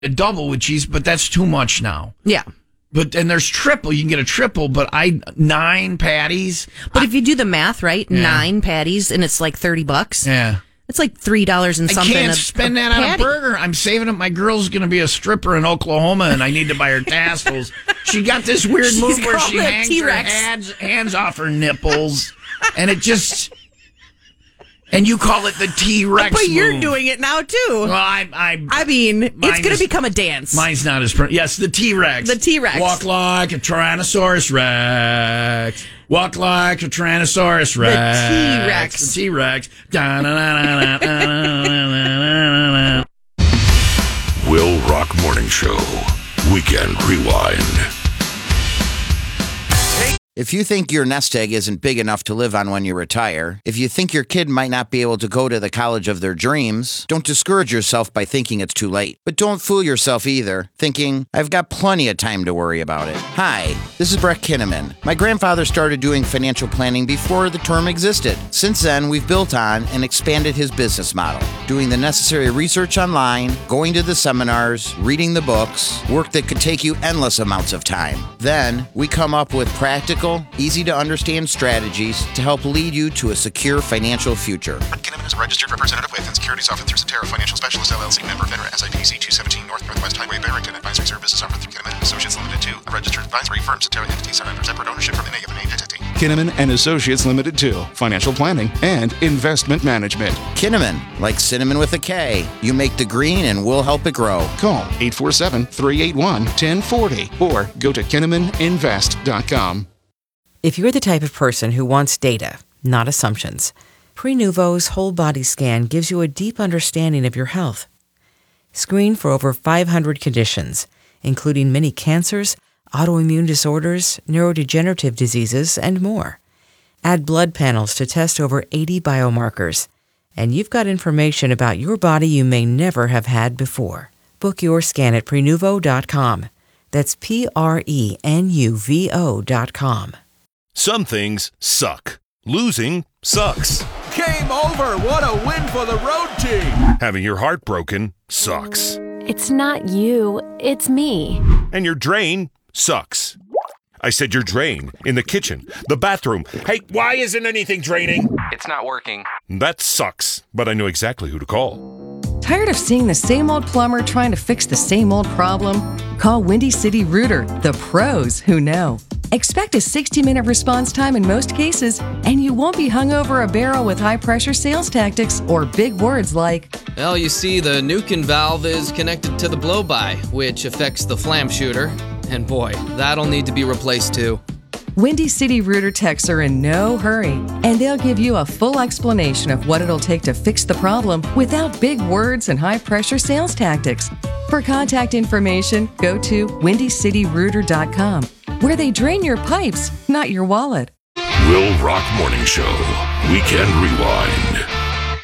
a double with cheese, but that's too much now. Yeah. But and there's triple. You can get a triple, but 9 patties. But if you do the math right, 9 patties and it's like $30. Yeah. It's like $3 and something. I can't spend that on a burger. I'm saving up. My girl's going to be a stripper in Oklahoma, and I need to buy her tassels. She got this weird move where she hangs her hands off her nipples, and it just... And you call it the T-Rex But you're move. doing it now, too. Well, I mean, it's going to become a dance. Mine's not as... Yes, the T-Rex. The T-Rex. Walk like a Tyrannosaurus Rex. Walk like a Tyrannosaurus Rex. The T-Rex. The T-Rex. Will Rock Morning Show. Weekend Rewind. If you think your nest egg isn't big enough to live on when you retire, if you think your kid might not be able to go to the college of their dreams, don't discourage yourself by thinking it's too late. But don't fool yourself either, thinking, I've got plenty of time to worry about it. Hi, this is Brett Kinnaman. My grandfather started doing financial planning before the term existed. Since then, we've built on and expanded his business model, doing the necessary research online, going to the seminars, reading the books, work that could take you endless amounts of time. Then, we come up with practical, easy-to-understand strategies to help lead you to a secure financial future. Brett Kinnaman is a registered representative with and securities offered through Cetera Financial Specialist LLC, member FINRA, SIPC 217 Northwest Highway, Barrington. Advisory services offered through Kinnaman Associates Limited 2, a registered advisory firm. Cetera entities are under separate ownership from any of a named entity. Kinnaman and Associates Limited 2, financial planning and investment management. Kinnaman, like cinnamon with a K. You make the green and we'll help it grow. Call 847-381-1040 or go to KinnamanInvest.com. If you're the type of person who wants data, not assumptions, Prenuvo's whole body scan gives you a deep understanding of your health. Screen for over 500 conditions, including many cancers, autoimmune disorders, neurodegenerative diseases, and more. Add blood panels to test over 80 biomarkers, and you've got information about your body you may never have had before. Book your scan at Prenuvo.com. That's Prenuvo.com. Some things suck. Losing sucks. Game over! What a win for the road team! Having your heart broken sucks. It's not you, it's me. And your drain sucks. I said your drain. In the kitchen. The bathroom. Hey, why isn't anything draining? It's not working. That sucks. But I know exactly who to call. Tired of seeing the same old plumber trying to fix the same old problem? Call Windy City Rooter, the pros who know. Expect a 60-minute response time in most cases, and you won't be hung over a barrel with high-pressure sales tactics or big words like, well, you see, the Nukin valve is connected to the blow-by, which affects the flam shooter. And boy, that'll need to be replaced too. Windy City Rooter techs are in no hurry, and they'll give you a full explanation of what it'll take to fix the problem without big words and high-pressure sales tactics. For contact information, go to WindyCityRooter.com, where they drain your pipes, not your wallet. Will Rock Morning Show. Weekend Rewind.